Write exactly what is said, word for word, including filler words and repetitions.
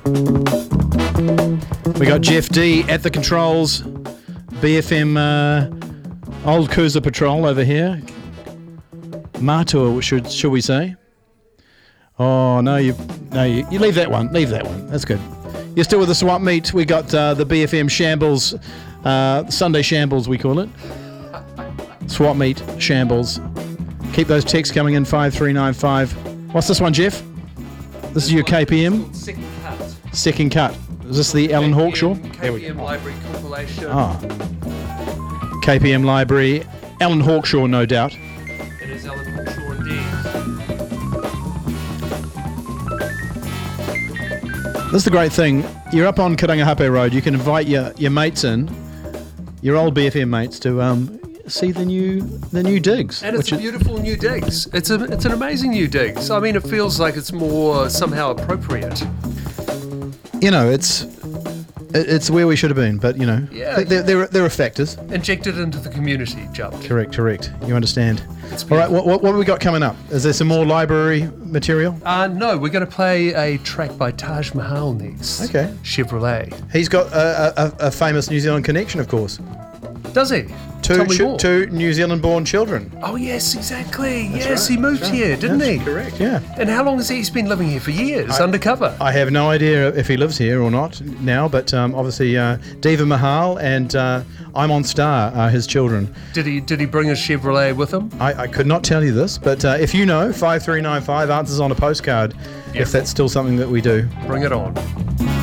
We got Jeff D at the controls. B F M uh, Old Cruiser Patrol over here. Matua, should should we say? Oh no, you no you, you leave that one. Leave that one. That's good. You're still with the Swap Meet. We got uh, the B F M Shambles, uh, Sunday Shambles we call it. Swap Meet Shambles. Keep those texts coming in five three nine five. What's this one, Jeff? This is your K P M. Second cut. Second cut. Is this the Alan Hawkshaw? K P M Library compilation. Ah. K P M Library. Alan Hawkshaw, no doubt. It is Alan Hawkshaw indeed. This is the great thing. You're up on Karangahape Road. You can invite your, your mates in, your old B F M mates, to um, see the new the new digs. And it's a beautiful new digs. It's a it's an amazing new digs. I mean, it feels like it's more somehow appropriate. You know, it's it, it's where we should have been, but you know, Yeah, there, there, there are factors. Injected into the community, Jump. Correct, correct. You understand. It's All right, what, what what have we got coming up? Is there some more library material? Uh, no, we're going to play a track by Taj Mahal next. Okay. Chevrolet. He's got a, a, a famous New Zealand connection, of course. Does he? Two, Tell me chi- more. two New Zealand-born children. Oh, yes, exactly. That's yes, right, he moved that's right. here, didn't That's he? Correct, yeah. And how long has he? He's been living here for years, I- undercover. I have no idea if he lives here or not now, but um, obviously uh, Diva Mahal and uh, I'm on Star are his children. Did he Did he bring a Chevrolet with him? I, I could not tell you this, but uh, if you know, five three nine five answers on a postcard, Yep. if that's still something that we do. Bring it on.